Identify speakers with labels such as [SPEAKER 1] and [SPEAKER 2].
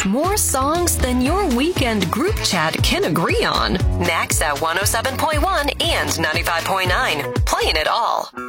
[SPEAKER 1] More songs than your weekend group chat can agree on. Max at 107.1 and 95.9. Playing it all.